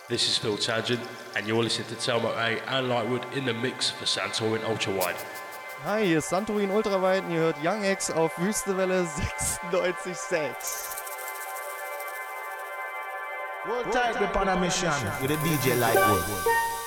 This is Phil Tangent, and you're listening to Telmo A and Lightwood in the mix for Santorin Ultrawide. Hi, hier ist Santorin Ultrawide und ihr hört Young X auf Wüstewelle 96.6. Hold tight, we're on a mission with a DJ Lightwood.